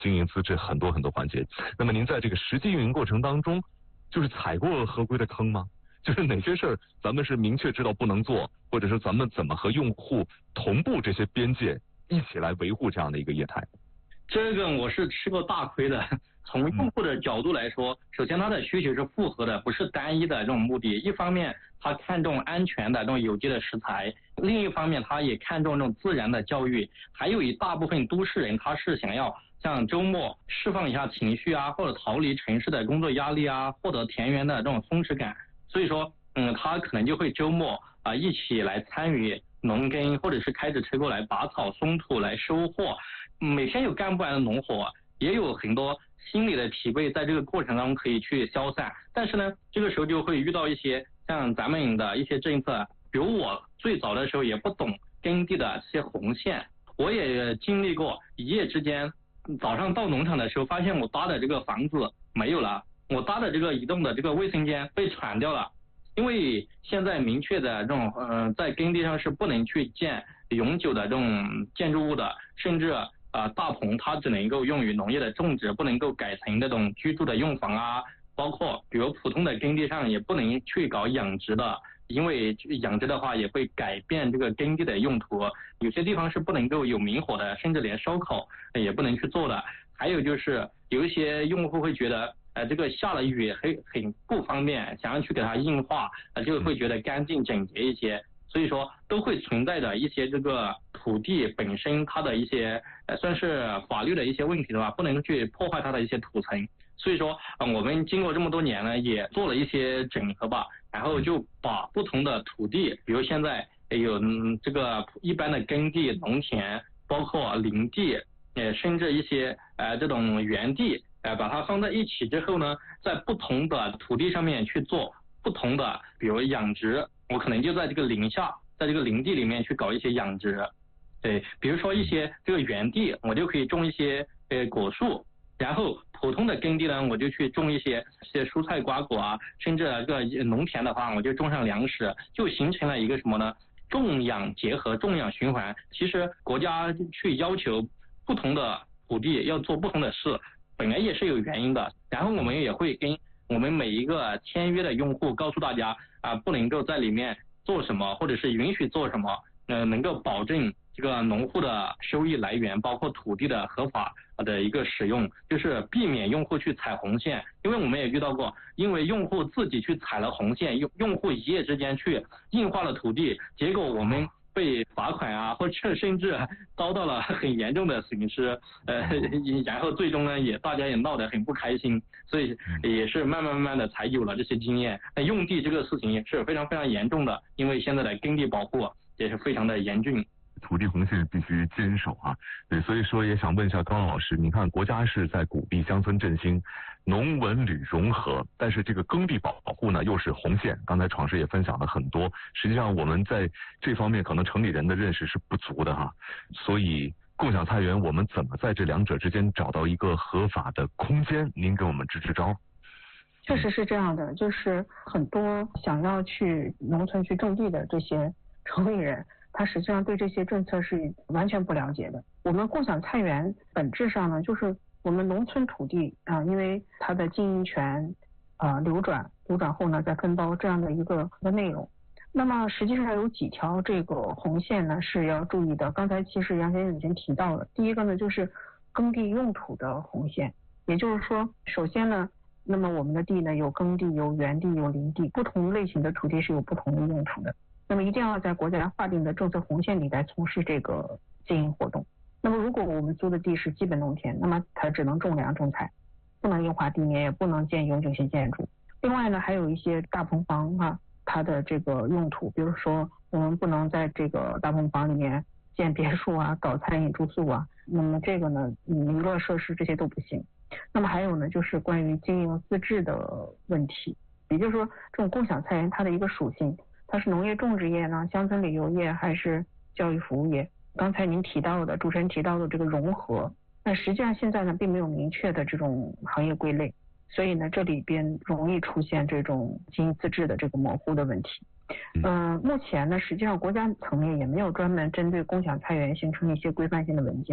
经营资质很多环节。那么您在这个实际运营过程当中，就是踩过合规的坑吗？就是哪些事儿咱们是明确知道不能做，或者说咱们怎么和用户同步这些边界，一起来维护这样的一个业态？ 这个我是吃过大亏的。从用户的角度来说，首先他的需求是复合的，不是单一的这种目的。一方面他看重安全的这种有机的食材，另一方面他也看重这种自然的教育。还有一大部分都市人他是想要像周末释放一下情绪啊，或者逃离城市的工作压力啊，获得田园的这种松弛感。所以说他可能就会周末一起来参与农耕，或者是开着车过来拔草松土来收获。每天有干不完的农活，也有很多心理的疲惫在这个过程当中可以去消散。但是呢，这个时候就会遇到一些像咱们的一些政策，比如我最早的时候也不懂耕地的这些红线，我也经历过一夜之间，早上到农场的时候发现我搭的这个房子没有了，我搭的这个移动的这个卫生间被铲掉了。因为现在明确的这种在耕地上是不能去建永久的这种建筑物的，甚至大棚它只能够用于农业的种植，不能够改成那种居住的用房啊，包括比如普通的耕地上也不能去搞养殖的，因为养殖的话也会改变这个耕地的用途，有些地方是不能够有明火的，甚至连烧烤也不能去做的。还有就是有一些用户会觉得这个下了雨很不方便，想要去给它硬化，就会觉得干净整洁一些。所以说都会存在的一些这个土地本身它的一些算是法律的一些问题的话，不能去破坏它的一些土层。所以说我们经过这么多年呢，也做了一些整合吧，然后就把不同的土地，比如现在有这个一般的耕地、农田，包括林地，甚至一些这种园地，把它放在一起之后呢，在不同的土地上面去做不同的，比如养殖，我可能就在这个林下，在这个林地里面去搞一些养殖。对，比如说一些这个园地，我就可以种一些果树，然后普通的耕地呢，我就去种一些蔬菜瓜果啊，甚至这个农田的话，我就种上粮食，就形成了一个什么呢？种养结合，种养循环。其实国家去要求不同的土地要做不同的事，本来也是有原因的。然后我们也会跟我们每一个签约的用户告诉大家不能够在里面做什么，或者是允许做什么，能够保证这个农户的收益来源，包括土地的合法的一个使用，就是避免用户去踩红线。因为我们也遇到过，因为用户自己去踩了红线，用户一夜之间去硬化了土地，结果我们被罚款啊，或者甚至遭到了很严重的损失，然后最终呢大家也闹得很不开心，所以也是慢慢的才有了这些经验。用地这个事情也是非常非常严重的，因为现在的耕地保护也是非常的严峻。 土地红线必须坚守啊！对，所以说也想问一下高老师，你看国家是在鼓励乡村振兴、农文旅融合，但是这个耕地保护呢又是红线。刚才闯师也分享了很多，实际上我们在这方面可能城里人的认识是不足的哈。所以共享菜园，我们怎么在这两者之间找到一个合法的空间？您给我们支支招。 确实是这样的，就是很多想要去农村去种地的这些城里人，他实际上对这些政策是完全不了解的。我们共享菜园本质上呢，就是我们农村土地因为它的经营权流转后呢再分包这样的一个内容。那么实际上有几条这个红线呢是要注意的。刚才其实杨先生已经提到了，第一个呢就是耕地用途的红线，也就是说，首先呢，那么我们的地呢有耕地、有园地、有林地，不同类型的土地是有不同的用途的。那么一定要在国家划定的政策红线里来从事这个经营活动。那么如果我们租的地是基本农田，那么它只能种粮种菜，不能硬化地面，也不能建永久性建筑。另外呢，还有一些大棚房它的这个用途，比如说我们不能在这个大棚房里面建别墅搞餐饮住宿那么这个呢娱乐设施这些都不行。那么还有呢就是关于经营资质的问题，也就是说这种共享菜园它的一个属性，它是农业种植业呢、乡村旅游业还是教育服务业？刚才您提到的，主持人提到的这个融合，那实际上现在呢并没有明确的这种行业归类，所以呢这里边容易出现这种经营资质的这个模糊的问题。目前呢实际上国家层面也没有专门针对共享菜园形成一些规范性的文件。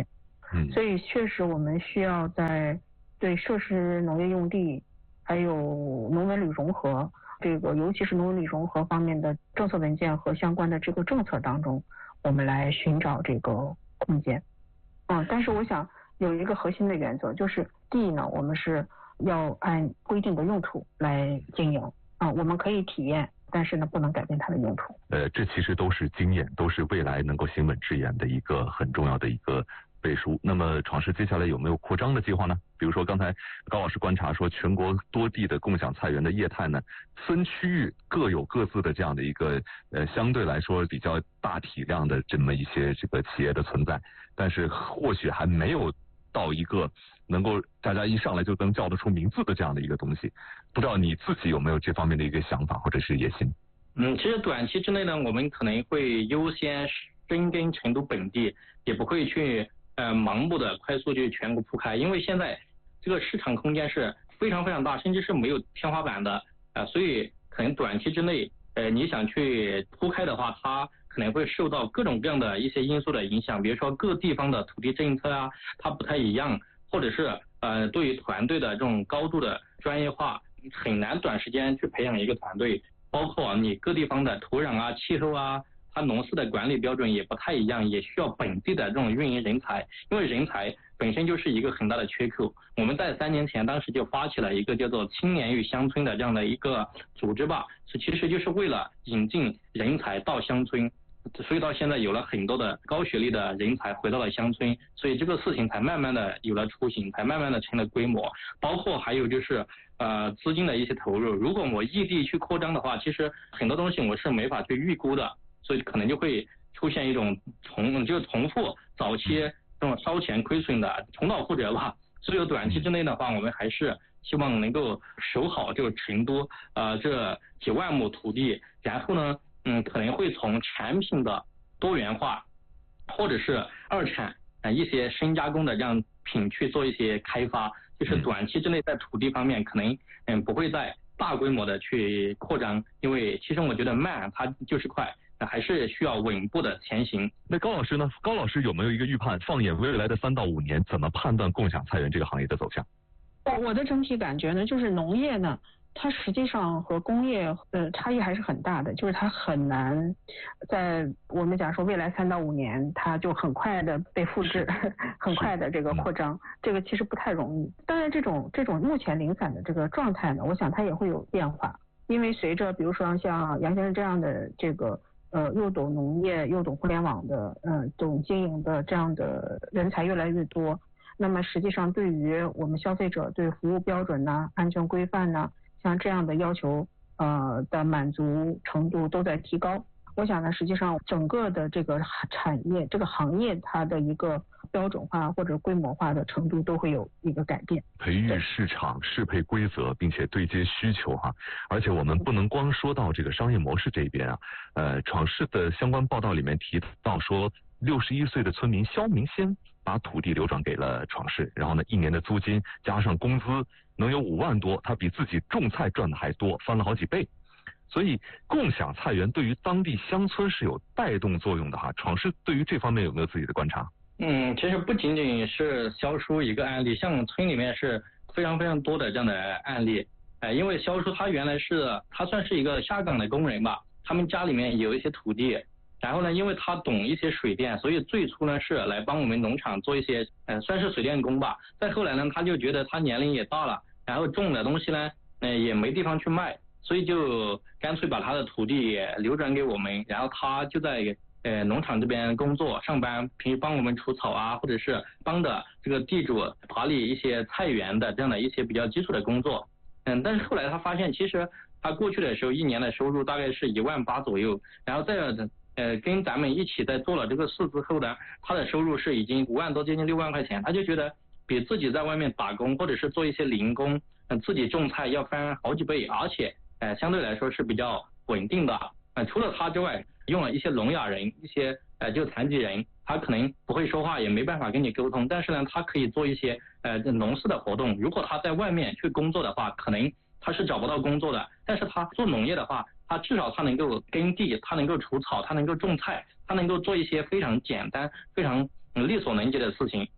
所以确实我们需要在对设施农业用地还有农文旅融合这个，尤其是农文旅融合方面的政策文件和相关的这个政策当中，我们来寻找这个空间。但是我想有一个核心的原则，就是地呢，我们是要按规定的用途来经营我们可以体验，但是呢不能改变它的用途。 这其实都是经验，都是未来能够行稳致远的一个很重要的一个背书。那么创世接下来有没有扩张的计划呢？比如说刚才高老师观察说，全国多地的共享菜园的业态呢，分区域各有各自的这样的一个相对来说比较大体量的这么一些这个企业的存在，但是或许还没有到一个能够大家一上来就能叫得出名字的这样的一个东西。不知道你自己有没有这方面的一个想法或者是野心？ 其实短期之内呢，我们可能会优先深耕成都本地，也不会去盲目的快速去全国铺开，因为现在这个市场空间是非常非常大，甚至是没有天花板的所以可能短期之内你想去铺开的话，它可能会受到各种各样的一些因素的影响，比如说各地方的土地政策它不太一样，或者是对于团队的这种高度的专业化，很难短时间去培养一个团队，包括你各地方的土壤气候它农事的管理标准也不太一样，也需要本地的这种运营人才，因为人才本身就是一个很大的缺口。我们在3年前当时就发起了一个叫做青年与乡村的这样的一个组织吧，其实就是为了引进人才到乡村，所以到现在有了很多的高学历的人才回到了乡村，所以这个事情才慢慢的有了雏形，才慢慢的成了规模。包括还有就是资金的一些投入，如果我异地去扩张的话，其实很多东西我是没法去预估的，所以可能就会出现一种重复早期这种烧钱亏损的重蹈覆辙吧。所以短期之内的话，我们还是希望能够守好这个成都这几万亩土地，然后呢可能会从产品的多元化或者是二产一些深加工的这样品去做一些开发，就是短期之内在土地方面可能不会再大规模的去扩张，因为其实我觉得慢它就是快，还是需要稳步的前行。 那高老师呢？高老师有没有一个预判？放眼未来的3到5年，怎么判断共享菜园这个行业的走向？ 我的整体感觉呢，就是农业呢，它实际上和工业差异还是很大的，就是它很难在我们讲说未来3到5年，它就很快的被复制，很快的这个扩张，这个其实不太容易。当然，这种目前零散的这个状态呢，我想它也会有变化，因为随着比如说像杨先生这样的这个又懂农业又懂互联网的懂经营的这样的人才越来越多，那么实际上对于我们消费者对服务标准安全规范像这样的要求的满足程度都在提高。我想呢，实际上整个的这个产业这个行业它的一个标准化或者规模化的程度都会有一个改变。 培育市场适配规则，并且对接需求而且我们不能光说到这个商业模式这一边创世的相关报道里面提到说，61岁的村民肖明先把土地流转给了创世，然后呢1年的租金加上工资能有5万多，他比自己种菜赚的还多，翻了好几倍。所以共享菜园对于当地乡村是有带动作用的创世对于这方面有没有自己的观察？ 其实不仅仅是肖叔一个案例，像村里面是非常非常多的这样的案例。因为肖叔他原来他算是一个下岗的工人吧，他们家里面有一些土地，然后呢因为他懂一些水电，所以最初呢是来帮我们农场做一些算是水电工吧。再后来呢他就觉得他年龄也大了，然后种的东西呢也没地方去卖，所以就干脆把他的土地流转给我们，然后他就在农场这边工作上班，平时帮我们除草或者是帮着这个地主打理一些菜园的这样的一些比较基础的工作。但是后来他发现其实他过去的时候1年的收入大概是18000左右，然后再跟咱们一起在做了这个事之后呢，他的收入是已经5万多，接近6万块钱，他就觉得比自己在外面打工或者是做一些零工自己种菜要翻好几倍，而且相对来说是比较稳定的。除了他之外，用了一些聋哑人，一些就残疾人，他可能不会说话，也没办法跟你沟通，但是呢他可以做一些农事的活动。如果他在外面去工作的话，可能他是找不到工作的，但是他做农业的话，他至少他能够耕地，他能够除草，他能够种菜，他能够做一些非常简单非常力所能及的事情。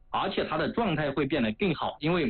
而且它的状态会变得更好，因为